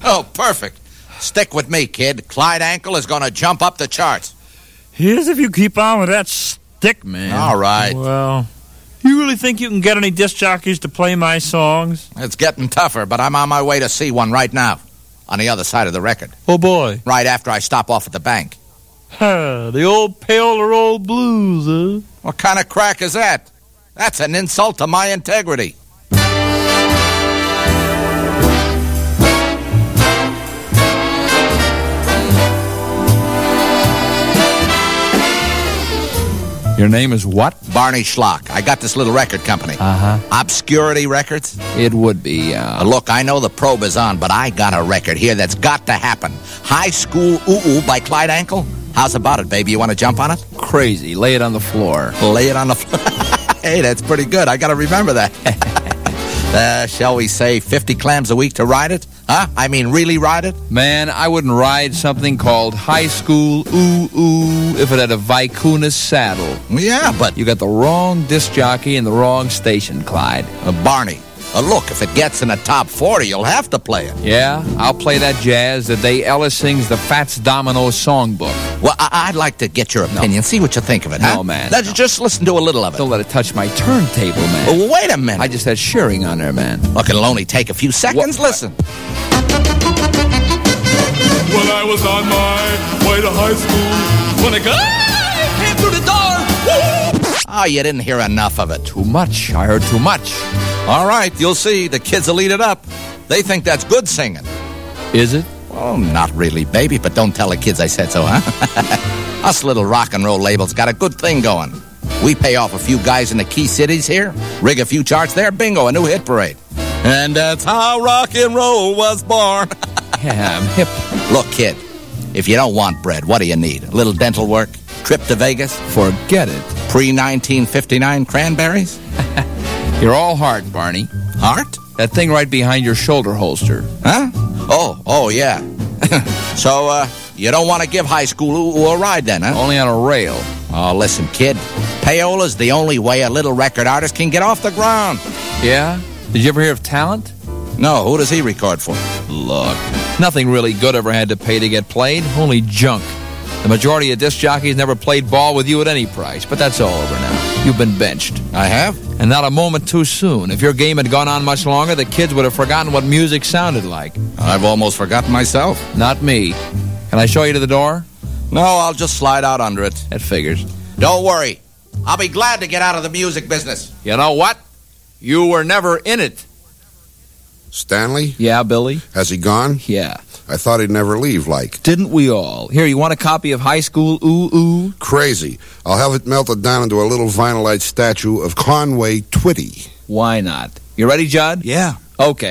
Oh, perfect. Stick with me, kid. Clyde Ankle is going to jump up the charts. Here's if you keep on with that stick, man. All right. Well, you really think you can get any disc jockeys to play my songs? It's getting tougher, but I'm on my way to see one right now. On the other side of the record. Oh, boy. Right after I stop off at the bank. The old Paler old blues, huh? What kind of crack is that? That's an insult to my integrity. Your name is what? Barney Schlock. I got this little record company. Obscurity Records. It would be, Look, I know the probe is on, but I got a record here that's got to happen. High School Ooh-Ooh by Clyde Ankle. How's about it, baby? You want to jump on it? crazy. Lay it on the floor. Lay it on the floor. Hey, that's pretty good. I got to remember that. Shall we say 50 clams a week to ride it? Huh? I mean, really ride it? Man, I wouldn't ride something called High School Ooh-Ooh if it had a Vicuna saddle. Yeah, but... You got the wrong disc jockey and the wrong station, Clyde. Barney, look, if it gets in the top 40, you'll have to play it. Yeah, I'll play that jazz the day Ellis sings the Fats Domino songbook. Well, I'd like to get your opinion. See what you think of it, huh? No, man. Let's just listen to a little of it. Don't let it touch my turntable, man. Well, wait a minute. I just had Shearing on there, man. Look, it'll only take a few seconds. What? Listen. When I was on my way to high school, when a guy came through the door, woo! Oh, you didn't hear enough of it. Too much. I heard too much. All right, you'll see. The kids will eat it up. They think that's good singing. Is it? Well, not really, baby, but don't tell the kids I said so, huh? Us little rock and roll labels got a good thing going. We pay off a few guys in the key cities here, rig a few charts there, bingo, a new hit parade. And that's how rock and roll was born. Yeah, I'm hip. Look, kid, if you don't want bread, what do you need? A little dental work? Trip to Vegas? Forget it. Pre-1959 cranberries? You're all heart, Barney. Heart? That thing right behind your shoulder holster. Huh? Oh, yeah. So, you don't want to give High School Ooh-Ooh a ride then, huh? Only on a rail. Oh, listen, kid. Payola's the only way a little record artist can get off the ground. Yeah? Did you ever hear of Talent? No, who does he record for? Look, nothing really good ever had to pay to get played. Only junk. The majority of disc jockeys never played ball with you at any price, but that's all over now. You've been benched. I have? And not a moment too soon. If your game had gone on much longer, the kids would have forgotten what music sounded like. I've almost forgotten myself. Not me. Can I show you to the door? No, I'll just slide out under it. That figures. Don't worry. I'll be glad to get out of the music business. You know what? You were never in it. Stanley? Yeah, Billy? Has he gone? Yeah. I thought he'd never leave, like. Didn't we all? Here, you want a copy of High School Ooh-Ooh? Crazy. I'll have it melted down into a little vinylite statue of Conway Twitty. Why not? You ready, Judd? Yeah. Okay.